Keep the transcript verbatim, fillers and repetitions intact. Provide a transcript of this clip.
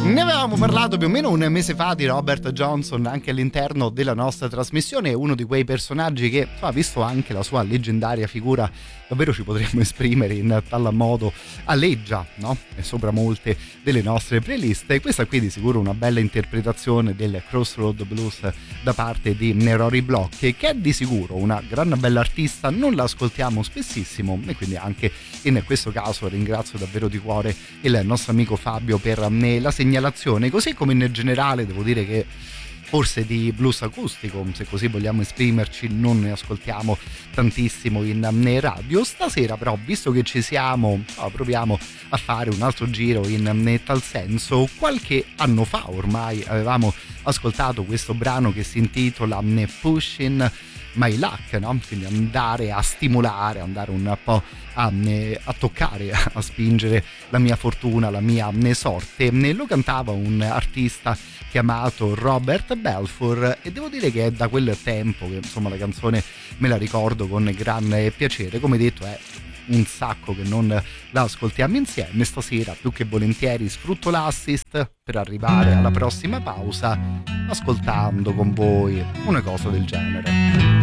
Ne avevamo parlato più o meno un mese fa di Robert Johnson anche all'interno della nostra trasmissione, uno di quei personaggi che, insomma, visto anche la sua leggendaria figura, davvero ci potremmo esprimere in tal modo, alleggia, no? E sopra molte delle nostre playlist. E questa qui di sicuro una bella interpretazione del Crossroad Blues da parte di Rory Bloch, che è di sicuro una gran bella artista, non la ascoltiamo spessissimo e quindi anche in questo caso ringrazio davvero di cuore il nostro amico Fabio per la segnalazione, così come in generale devo dire che forse di blues acustico, se così vogliamo esprimerci, non ne ascoltiamo tantissimo in radio. Stasera però, visto che ci siamo, proviamo a fare un altro giro in tal senso. Qualche anno fa ormai avevamo ascoltato questo brano che si intitola Pushing My Luck, no? Quindi andare a stimolare, andare un po' a, a toccare, a spingere la mia fortuna, la mia sorte. Lo cantava un artista chiamato Robert Balfour e devo dire che è da quel tempo che insomma la canzone me la ricordo con gran piacere. Come detto, è un sacco che non la ascoltiamo insieme. Stasera più che volentieri sfrutto l'assist per arrivare alla prossima pausa ascoltando con voi una cosa del genere.